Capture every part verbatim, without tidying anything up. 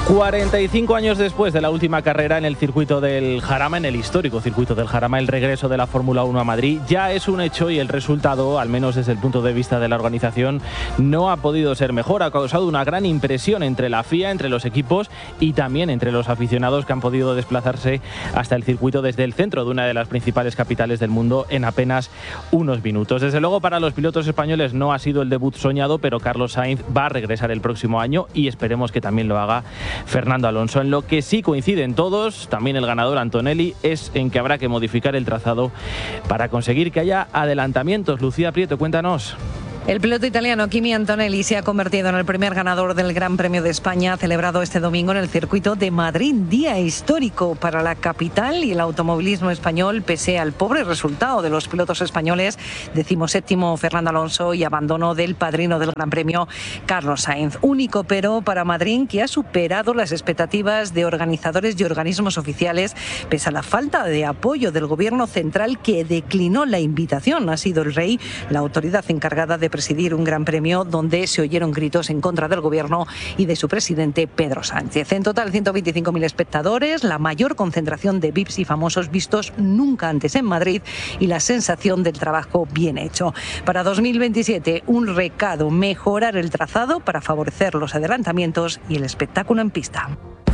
cuarenta y cinco años después de la última carrera en el circuito del Jarama, en el histórico circuito del Jarama, el regreso de la Fórmula uno a Madrid ya es un hecho y el resultado, al menos desde el punto de vista de la organización, no ha podido ser mejor. Ha causado una gran impresión entre la F I A, entre los equipos y también entre los aficionados que han podido desplazarse hasta el circuito desde el centro de una de las principales capitales del mundo en apenas unos minutos. Desde luego, para los pilotos españoles no ha sido el debut soñado, pero Carlos Sainz va a regresar el próximo año y esperemos que también lo haga Fernando Alonso. En lo que sí coinciden todos, también el ganador Antonelli, es en que habrá que modificar el trazado para conseguir que haya adelantamientos. Lucía Prieto, cuéntanos. El piloto italiano Kimi Antonelli se ha convertido en el primer ganador del Gran Premio de España, celebrado este domingo en el circuito de Madrid. Día histórico para la capital y el automovilismo español, pese al pobre resultado de los pilotos españoles. Decimoséptimo Fernando Alonso y abandono del padrino del Gran Premio, Carlos Sainz. Único pero para Madrid, que ha superado las expectativas de organizadores y organismos oficiales, pese a la falta de apoyo del gobierno central, que declinó la invitación. Ha sido el Rey la autoridad encargada de presidir un Gran Premio donde se oyeron gritos en contra del gobierno y de su presidente Pedro Sánchez. En total, ciento veinticinco mil espectadores, la mayor concentración de V I Ps y famosos vistos nunca antes en Madrid y la sensación del trabajo bien hecho. Para dos mil veintisiete, un recado: mejorar el trazado para favorecer los adelantamientos y el espectáculo en pista.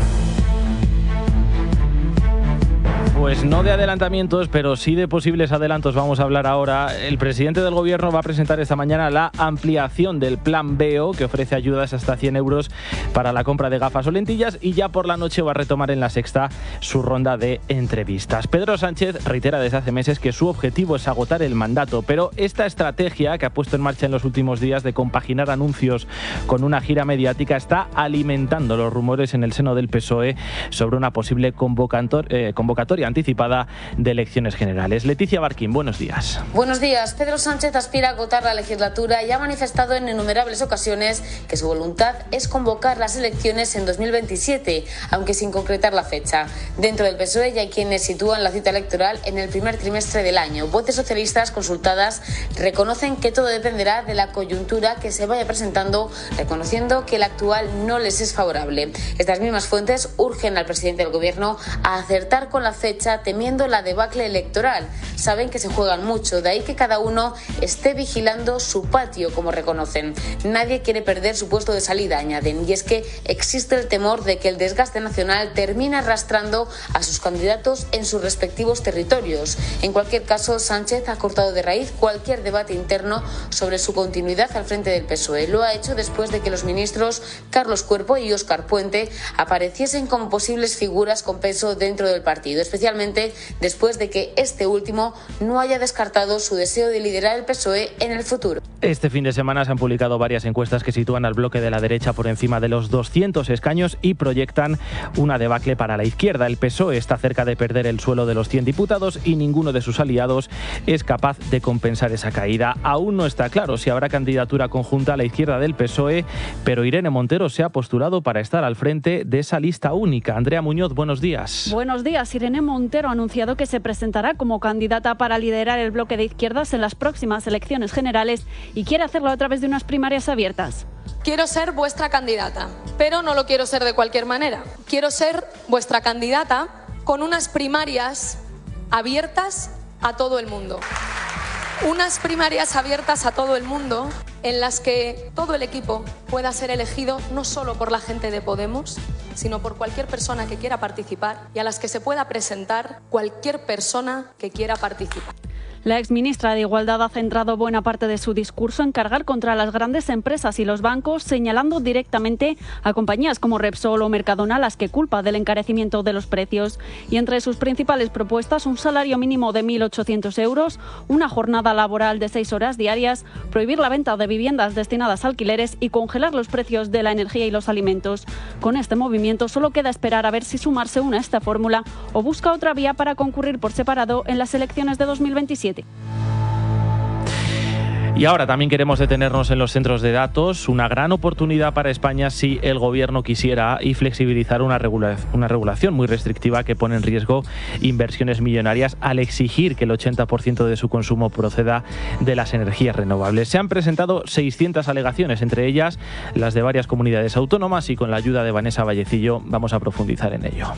Pues no de adelantamientos, pero sí de posibles adelantos vamos a hablar ahora. El presidente del gobierno va a presentar esta mañana la ampliación del plan B O, que ofrece ayudas hasta cien euros para la compra de gafas o lentillas, y ya por la noche va a retomar en La Sexta su ronda de entrevistas. Pedro Sánchez reitera desde hace meses que su objetivo es agotar el mandato, pero esta estrategia que ha puesto en marcha en los últimos días de compaginar anuncios con una gira mediática está alimentando los rumores en el seno del P S O E sobre una posible convocatoria, eh, convocatoria anticipada de elecciones generales. Leticia Barquín, buenos días. Buenos días. Pedro Sánchez aspira a agotar la legislatura y ha manifestado en innumerables ocasiones que su voluntad es convocar las elecciones en dos mil veintisiete, aunque sin concretar la fecha. Dentro del P S O E ya hay quienes sitúan la cita electoral en el primer trimestre del año. Voces socialistas consultadas reconocen que todo dependerá de la coyuntura que se vaya presentando, reconociendo que la actual no les es favorable. Estas mismas fuentes urgen al presidente del gobierno a acertar con la fecha, temiendo la debacle electoral. Saben que se juegan mucho, de ahí que cada uno esté vigilando su patio, como reconocen. Nadie quiere perder su puesto de salida, añaden, y es que existe el temor de que el desgaste nacional termine arrastrando a sus candidatos en sus respectivos territorios. En cualquier caso, Sánchez ha cortado de raíz cualquier debate interno sobre su continuidad al frente del P S O E. Lo ha hecho después de que los ministros Carlos Cuerpo y Óscar Puente apareciesen como posibles figuras con peso dentro del partido, especialmente después de que este último no haya descartado su deseo de liderar el P S O E en el futuro. Este fin de semana se han publicado varias encuestas que sitúan al bloque de la derecha por encima de los doscientos escaños y proyectan una debacle para la izquierda. El P S O E está cerca de perder el suelo de los cien diputados y ninguno de sus aliados es capaz de compensar esa caída. Aún no está claro si habrá candidatura conjunta a la izquierda del P S O E, pero Irene Montero se ha postulado para estar al frente de esa lista única. Andrea Muñoz, buenos días. Buenos días. Irene Montero ha anunciado que se presentará como candidata para liderar el bloque de izquierdas en las próximas elecciones generales y quiere hacerlo a través de unas primarias abiertas. Quiero ser vuestra candidata, pero no lo quiero ser de cualquier manera. Quiero ser vuestra candidata con unas primarias abiertas a todo el mundo. Unas primarias abiertas a todo el mundo en las que todo el equipo pueda ser elegido no solo por la gente de Podemos, sino por cualquier persona que quiera participar y a las que se pueda presentar cualquier persona que quiera participar. La exministra de Igualdad ha centrado buena parte de su discurso en cargar contra las grandes empresas y los bancos, señalando directamente a compañías como Repsol o Mercadona, las que culpa del encarecimiento de los precios. Y entre sus principales propuestas, un salario mínimo de mil ochocientos euros, una jornada laboral de seis horas diarias, prohibir la venta de viviendas destinadas a alquileres y congelar los precios de la energía y los alimentos. Con este movimiento solo queda esperar a ver si sumarse une a esta fórmula o busca otra vía para concurrir por separado en las elecciones de dos mil veintisiete. Y ahora también queremos detenernos en los centros de datos, una gran oportunidad para España si el gobierno quisiera y flexibilizar una, regula- una regulación muy restrictiva que pone en riesgo inversiones millonarias al exigir que el ochenta por ciento de su consumo proceda de las energías renovables. Se han presentado seiscientas alegaciones, entre ellas las de varias comunidades autónomas, y con la ayuda de Vanessa Vallecillo vamos a profundizar en ello.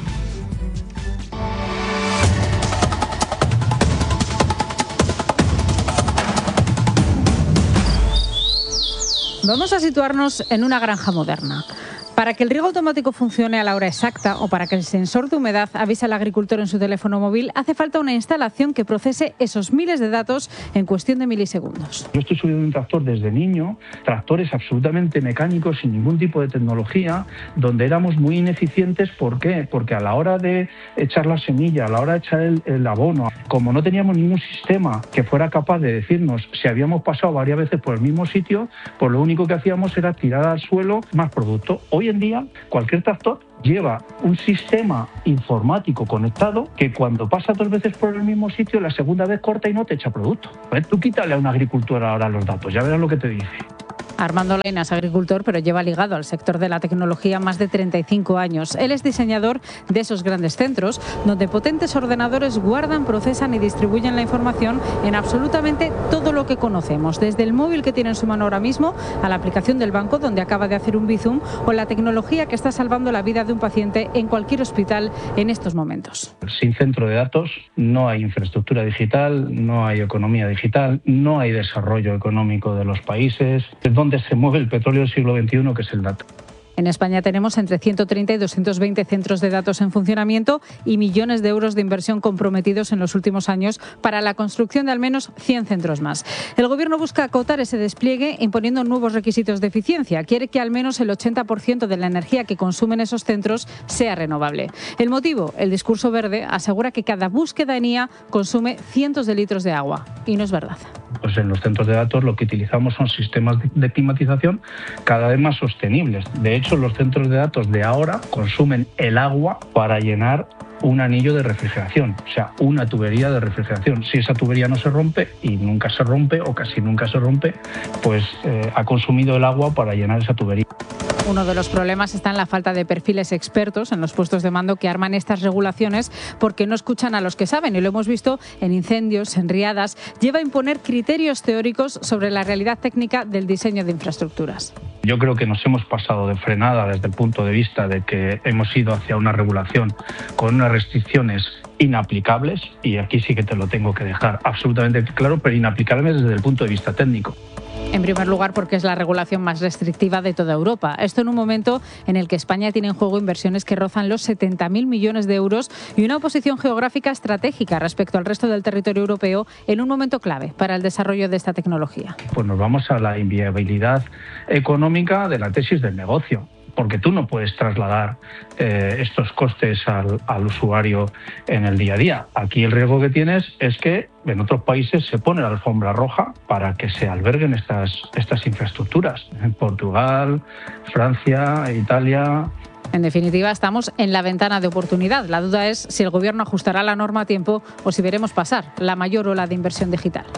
Vamos a situarnos en una granja moderna. Para que el riego automático funcione a la hora exacta o para que el sensor de humedad avise al agricultor en su teléfono móvil, hace falta una instalación que procese esos miles de datos en cuestión de milisegundos. Yo estoy subiendo un tractor desde niño, tractores absolutamente mecánicos, sin ningún tipo de tecnología, donde éramos muy ineficientes. ¿Por qué? Porque a la hora de echar la semilla, a la hora de echar el, el abono, como no teníamos ningún sistema que fuera capaz de decirnos si habíamos pasado varias veces por el mismo sitio, pues lo único que hacíamos era tirar al suelo más producto. Hoy en día, cualquier tractor lleva un sistema informático conectado que cuando pasa dos veces por el mismo sitio, la segunda vez corta y no te echa producto. ¿Ves? Tú quítale a un agricultor ahora los datos, ya verás lo que te dice. Armando Laina es agricultor, pero lleva ligado al sector de la tecnología más de treinta y cinco años. Él es diseñador de esos grandes centros, donde potentes ordenadores guardan, procesan y distribuyen la información en absolutamente todo lo que conocemos, desde el móvil que tiene en su mano ahora mismo a la aplicación del banco donde acaba de hacer un Bizum, o la tecnología que está salvando la vida de un paciente en cualquier hospital en estos momentos. Sin centro de datos no hay infraestructura digital, no hay economía digital, no hay desarrollo económico de los países. Es donde se mueve el petróleo del siglo veintiuno, que es el dato. En España tenemos entre ciento treinta y doscientos veinte centros de datos en funcionamiento y millones de euros de inversión comprometidos en los últimos años para la construcción de al menos cien centros más. El Gobierno busca acotar ese despliegue imponiendo nuevos requisitos de eficiencia. Quiere que al menos el ochenta por ciento de la energía que consumen esos centros sea renovable. El motivo, el discurso verde, asegura que cada búsqueda en I A consume cientos de litros de agua. Y no es verdad. Pues en los centros de datos lo que utilizamos son sistemas de climatización cada vez más sostenibles. De hecho, los centros de datos de ahora consumen el agua para llenar un anillo de refrigeración, o sea, una tubería de refrigeración. Si esa tubería no se rompe, y nunca se rompe o casi nunca se rompe, pues eh, ha consumido el agua para llenar esa tubería. Uno de los problemas está en la falta de perfiles expertos en los puestos de mando que arman estas regulaciones, porque no escuchan a los que saben, y lo hemos visto en incendios, en riadas. Lleva a imponer criterios teóricos sobre la realidad técnica del diseño de infraestructuras. Yo creo que nos hemos pasado de frenada desde el punto de vista de que hemos ido hacia una regulación con unas restricciones inaplicables, y aquí sí que te lo tengo que dejar absolutamente claro, pero inaplicables desde el punto de vista técnico. En primer lugar, porque es la regulación más restrictiva de toda Europa. Esto en un momento en el que España tiene en juego inversiones que rozan los setenta mil millones de euros y una posición geográfica estratégica respecto al resto del territorio europeo en un momento clave para el desarrollo de esta tecnología. Pues nos vamos a la inviabilidad económica de la tesis del negocio, porque tú no puedes trasladar eh, estos costes al, al usuario en el día a día. Aquí el riesgo que tienes es que en otros países se pone la alfombra roja para que se alberguen estas, estas infraestructuras. En Portugal, Francia, Italia. En definitiva, estamos en la ventana de oportunidad. La duda es si el Gobierno ajustará la norma a tiempo o si veremos pasar la mayor ola de inversión digital.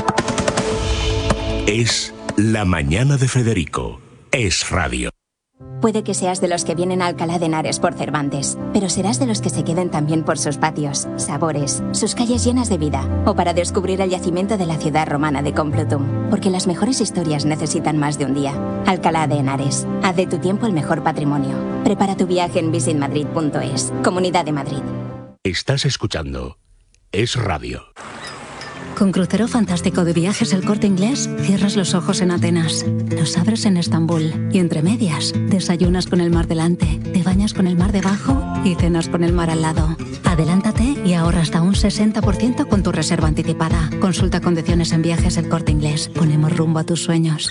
Es La Mañana de Federico. Es Radio. Puede que seas de los que vienen a Alcalá de Henares por Cervantes, pero serás de los que se queden también por sus patios, sabores, sus calles llenas de vida, o para descubrir el yacimiento de la ciudad romana de Complutum, porque las mejores historias necesitan más de un día. Alcalá de Henares, haz de tu tiempo el mejor patrimonio. Prepara tu viaje en visit madrid punto es, Comunidad de Madrid. Estás escuchando Es Radio. Con Crucero Fantástico de Viajes El Corte Inglés, cierras los ojos en Atenas, los abres en Estambul y entre medias, desayunas con el mar delante, te bañas con el mar debajo y cenas con el mar al lado. Adelántate y ahorra hasta un sesenta por ciento con tu reserva anticipada. Consulta condiciones en Viajes El Corte Inglés. Ponemos rumbo a tus sueños.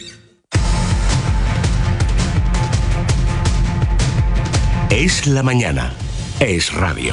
Es la mañana. Es Radio.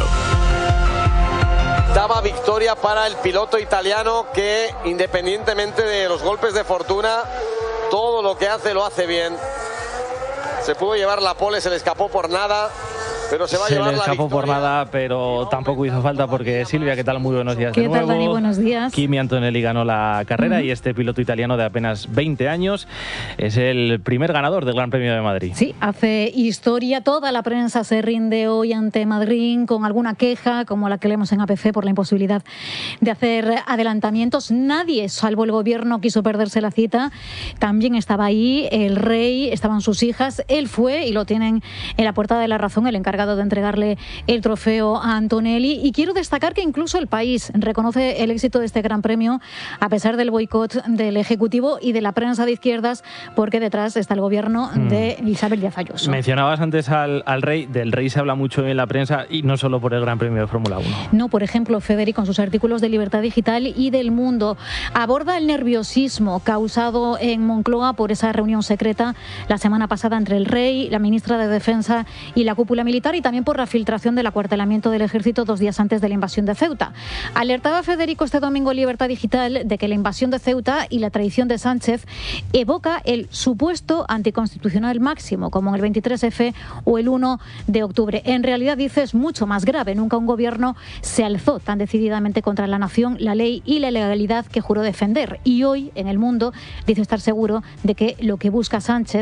Daba victoria para el piloto italiano que, independientemente de los golpes de fortuna, todo lo que hace lo hace bien. Se pudo llevar la pole, se le escapó por nada. pero se va a Se llevar le la escapó por victoria. nada, pero tampoco hizo falta porque Silvia, ¿qué tal? Muy buenos días de ¿Qué nuevo. tal, Dani? Buenos días. Kimi Antonelli ganó la carrera Uh-huh. y este piloto italiano de apenas veinte años es el primer ganador del Gran Premio de Madrid. Sí, hace historia. Toda la prensa se rinde hoy ante Madrid con alguna queja, como la que leemos en A P C, por la imposibilidad de hacer adelantamientos. Nadie, salvo el gobierno, quiso perderse la cita. También estaba ahí el rey, estaban sus hijas. Él fue, y lo tienen en la Puerta de la Razón, el encargado de entregarle el trofeo a Antonelli. Y quiero destacar que incluso el país reconoce el éxito de este Gran Premio, a pesar del boicot del Ejecutivo y de la prensa de izquierdas, porque detrás está el gobierno Mm. de Isabel Díaz Ayuso. Mencionabas antes al, al rey, del rey se habla mucho en la prensa y no solo por el Gran Premio de Fórmula uno. No, por ejemplo, Federico, con sus artículos de Libertad Digital y del Mundo, aborda el nerviosismo causado en Moncloa por esa reunión secreta la semana pasada entre el rey, la ministra de Defensa y la cúpula militar, y también por la filtración del acuartelamiento del ejército dos días antes de la invasión de Ceuta. Alertaba Federico este domingo en Libertad Digital de que la invasión de Ceuta y la traición de Sánchez evoca el supuesto anticonstitucional máximo, como en el veintitrés efe o el uno de octubre. En realidad, dice, es mucho más grave. Nunca un gobierno se alzó tan decididamente contra la nación, la ley y la legalidad que juró defender. Y hoy, en El Mundo, dice estar seguro de que lo que busca Sánchez